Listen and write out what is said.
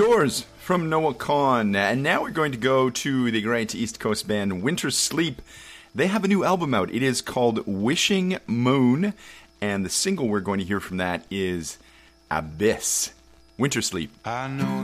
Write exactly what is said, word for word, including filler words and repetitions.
Doors from Noah Kahan. And now we're going to go to the great East Coast band Winter Sleep. They have a new album out. It is called Wishing Moon. And the single we're going to hear from that is Abyss. Winter Sleep. I know